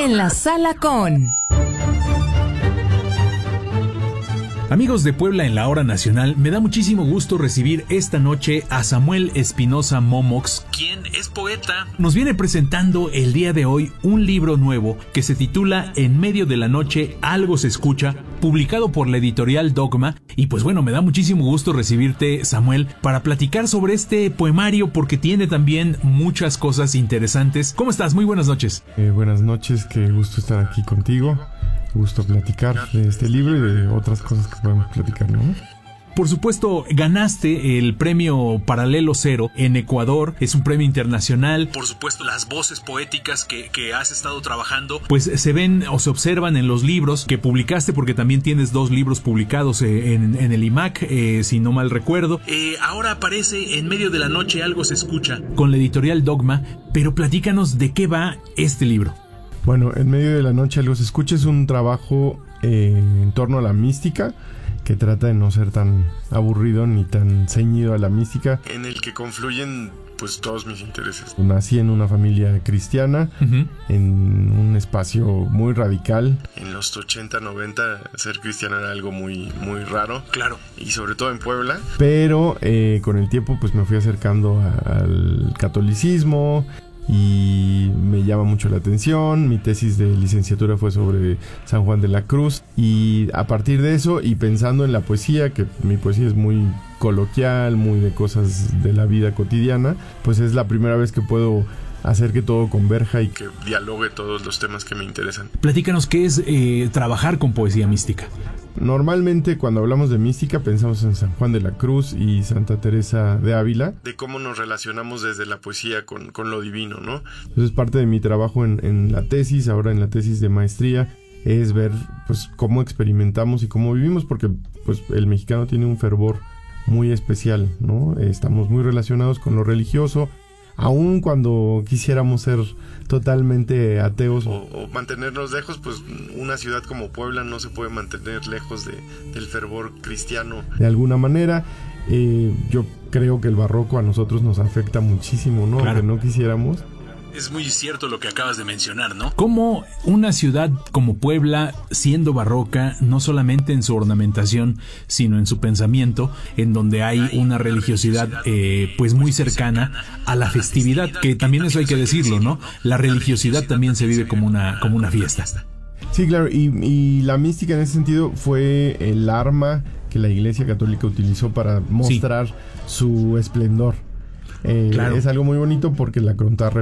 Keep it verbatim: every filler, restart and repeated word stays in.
En la sala con... Amigos de Puebla en la Hora Nacional, me da muchísimo gusto recibir esta noche a Samuel Espinosa Momox, quien es poeta. Nos viene presentando el día de hoy un libro nuevo que se titula En medio de la noche algo se escucha, publicado por la editorial Dogma. Y pues bueno, me da muchísimo gusto recibirte, Samuel, para platicar sobre este poemario porque tiene también muchas cosas interesantes. ¿Cómo estás? Muy buenas noches. Eh, buenas noches, qué gusto estar aquí contigo. Gusto platicar de este libro y de otras cosas que podemos platicar, ¿no? Por supuesto, ganaste el premio Paralelo Cero en Ecuador. Es un premio internacional. Por supuesto, las voces poéticas que, que has estado trabajando, pues se ven o se observan en los libros que publicaste, porque también tienes dos libros publicados en, en el I M A C, eh, si no mal recuerdo. Eh, ahora aparece En medio de la noche algo se escucha, con la editorial Dogma. Pero platícanos de qué va este libro. Bueno, En medio de la noche algo se escucha es un trabajo eh, en torno a la mística, que trata de no ser tan aburrido ni tan ceñido a la mística, en el que confluyen pues todos mis intereses. Nací en una familia cristiana, uh-huh. en un espacio muy radical. En los ochenta, noventa ser cristiano era algo muy, muy raro. Claro. Y sobre todo en Puebla. Pero eh, con el tiempo pues me fui acercando a, al catolicismo y me llama mucho la atención. Mi tesis de licenciatura fue sobre San Juan de la Cruz, y a partir de eso, y pensando en la poesía, que mi poesía es muy coloquial, muy de cosas de la vida cotidiana, pues es la primera vez que puedo hacer que todo converja y que dialogue todos los temas que me interesan. Platícanos qué es eh, trabajar con poesía mística. Normalmente cuando hablamos de mística pensamos en San Juan de la Cruz y Santa Teresa de Ávila, de cómo nos relacionamos desde la poesía con, con lo divino, ¿no? Entonces parte de mi trabajo en, en la tesis, ahora en la tesis de maestría, es ver pues cómo experimentamos y cómo vivimos, porque pues el mexicano tiene un fervor muy especial, ¿no? Estamos muy relacionados con lo religioso, aun cuando quisiéramos ser totalmente ateos o, o mantenernos lejos, pues una ciudad como Puebla no se puede mantener lejos de, del fervor cristiano. De alguna manera, eh, yo creo que el barroco a nosotros nos afecta muchísimo, ¿no? Claro. Aunque no quisiéramos. Es muy cierto lo que acabas de mencionar, ¿no? Como una ciudad como Puebla, siendo barroca, no solamente en su ornamentación, sino en su pensamiento, en donde hay una religiosidad eh, pues muy cercana a la festividad, que también eso hay que decirlo, ¿no? La religiosidad también se vive como una, como una fiesta. Sí, claro, y, y la mística en ese sentido fue el arma que la Iglesia Católica utilizó para mostrar sí. su esplendor. Eh, claro. Es algo muy bonito porque la contrarreforma